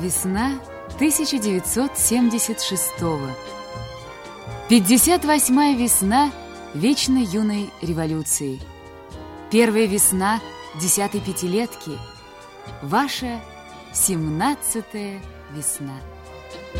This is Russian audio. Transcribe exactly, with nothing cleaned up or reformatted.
Весна тысяча девятьсот семьдесят шестого. пятьдесят восьмая весна вечно юной революции. Первая весна десятой пятилетки. Ваша семнадцатая весна.